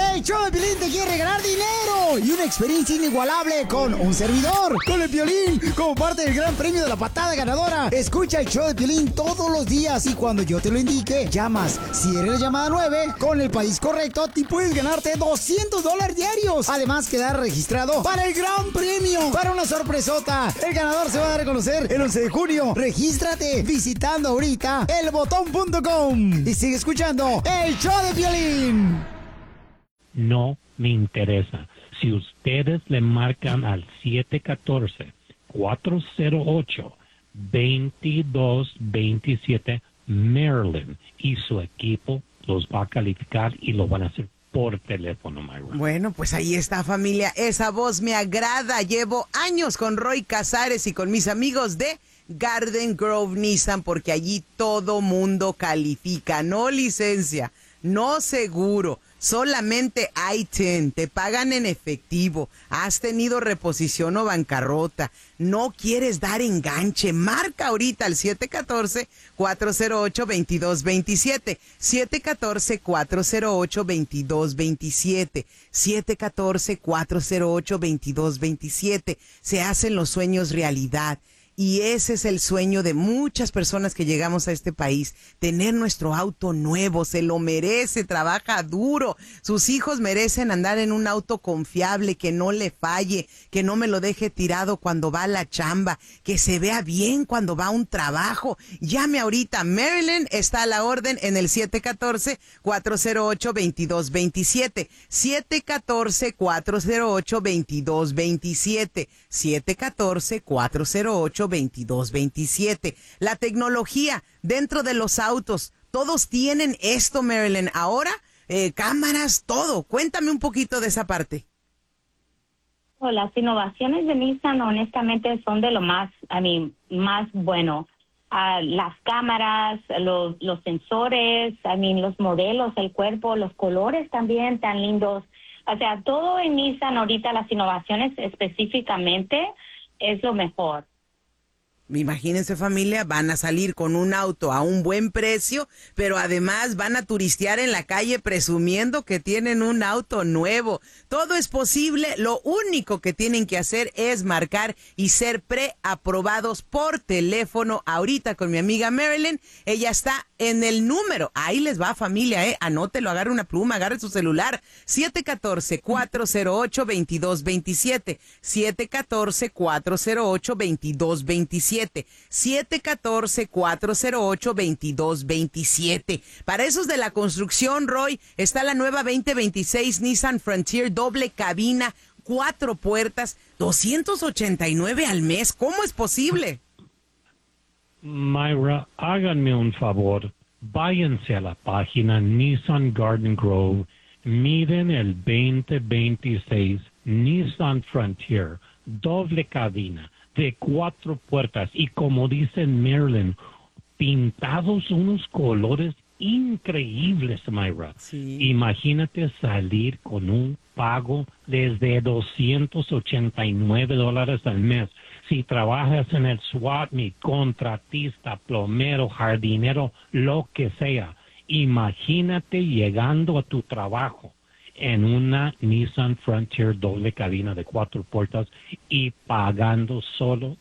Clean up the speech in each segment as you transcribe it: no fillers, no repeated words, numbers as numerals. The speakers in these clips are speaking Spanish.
El show de Piolín te quiere regalar dinero y una experiencia inigualable con un servidor, con el Piolín, como parte del gran premio de la patada ganadora. Escucha el show de Piolín todos los días y cuando yo te lo indique, llamas. Si eres la llamada 9, con el país correcto, te puedes ganarte $200 diarios. Además, quedar registrado para el gran premio, para una sorpresota. El ganador se va a dar a conocer el 11 de junio. Regístrate visitando ahorita elbotón.com y sigue escuchando el show de Piolín. No me interesa. Si ustedes le marcan al 714-408-2227 Maryland y su equipo los va a calificar y lo van a hacer por teléfono, Mayra. Bueno, pues ahí está, familia. Esa voz me agrada. Llevo años con Roy Casares y con mis amigos de Garden Grove Nissan, porque allí todo mundo califica. No licencia, no seguro, solamente ITIN, te pagan en efectivo, has tenido reposición o bancarrota, no quieres dar enganche, marca ahorita al 714-408-2227, 714-408-2227, 714-408-2227, se hacen los sueños realidad. Y ese es el sueño de muchas personas que llegamos a este país, tener nuestro auto nuevo, se lo merece, trabaja duro, sus hijos merecen andar en un auto confiable, que no le falle, que no me lo deje tirado cuando va a la chamba, que se vea bien cuando va a un trabajo. Llame ahorita, Maryland está a la orden en el 714-408-2227, 714-408-2227, 714-408-2227. La tecnología dentro de los autos, todos tienen esto, Marilyn. Ahora, cámaras, todo. Cuéntame un poquito de esa parte. Las innovaciones de Nissan, honestamente, son de lo más bueno. Las cámaras, los sensores, los modelos, el cuerpo, los colores también tan lindos. O sea, todo en Nissan ahorita, las innovaciones específicamente, es lo mejor. Imagínense, familia, van a salir con un auto a un buen precio, pero además van a turistear en la calle presumiendo que tienen un auto nuevo. Todo es posible, lo único que tienen que hacer es marcar y ser preaprobados por teléfono. Ahorita con mi amiga Marilyn, ella está en el número, ahí les va, familia, anótelo, agarre una pluma, agarre su celular, 714-408-2227, 714-408-2227. 714-408-2227. Para esos de la construcción, Roy, está la nueva 2026 Nissan Frontier doble cabina, 4 puertas, $289 al mes. ¿Cómo es posible? Mayra, háganme un favor. Váyanse a la página Nissan Garden Grove. Miren el 2026 Nissan Frontier doble cabina de 4 puertas y, como dice Marilyn, pintados unos colores increíbles, Mayra. Sí. Imagínate salir con un pago desde $289 al mes. Si trabajas en el SWAT meet, contratista, plomero, jardinero, lo que sea, imagínate llegando a tu trabajo en una Nissan Frontier doble cabina de 4 puertas y pagando solo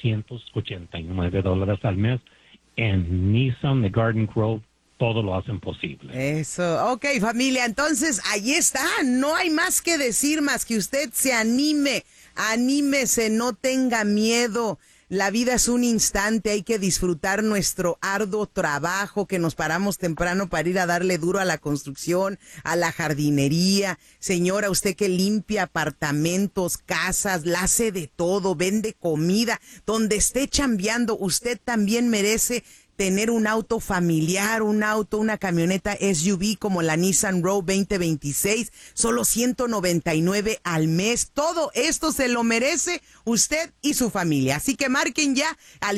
$289 al mes. En Nissan de Garden Grove todo lo hacen posible. Eso, ok, familia, entonces ahí está, no hay más que decir más que usted se anime, anímese, no tenga miedo. La vida es un instante, hay que disfrutar nuestro arduo trabajo, que nos paramos temprano para ir a darle duro a la construcción, a la jardinería. Señora, usted que limpia apartamentos, casas, la hace de todo, vende comida, donde esté chambeando, usted también merece tener un auto familiar, una camioneta SUV como la Nissan Rogue 2026, solo $199 al mes. Todo esto se lo merece usted y su familia. Así que marquen ya al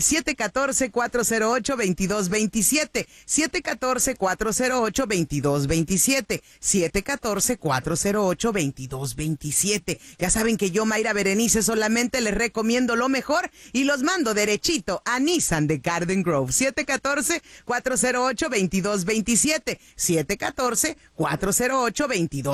714-408-2227, 714-408-2227, 714-408-2227. Ya saben que yo, Mayra Berenice, solamente les recomiendo lo mejor y los mando derechito a Nissan de Garden Grove. 714-408-2227, 714-408-2227.